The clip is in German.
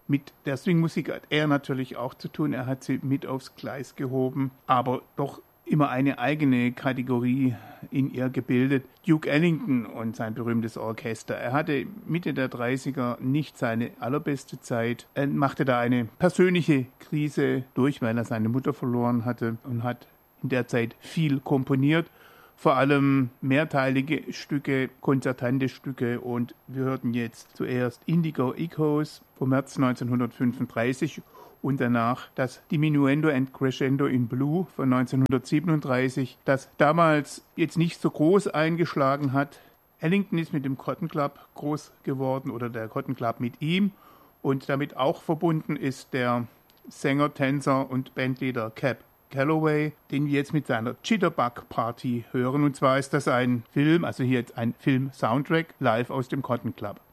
Mit der Swingmusik hat er natürlich auch zu tun. Er hat sie mit aufs Gleis gehoben, aber doch immer eine eigene Kategorie in ihr gebildet. Duke Ellington und sein berühmtes Orchester. Er hatte Mitte der 30er nicht seine allerbeste Zeit. Er machte da eine persönliche Krise durch, weil er seine Mutter verloren hatte und hat in der Zeit viel komponiert. Vor allem mehrteilige Stücke, konzertante Stücke, und wir hörten jetzt zuerst Indigo Echoes vom März 1935 und danach das Diminuendo and Crescendo in Blue von 1937, das damals jetzt nicht so groß eingeschlagen hat. Ellington ist mit dem Cotton Club groß geworden oder der Cotton Club mit ihm, und damit auch verbunden ist der Sänger, Tänzer und Bandleader Cab Calloway, den wir jetzt mit seiner Jitterbug Party hören. Und zwar ist das ein Film, also hier jetzt ein Film-Soundtrack live aus dem Cotton Club.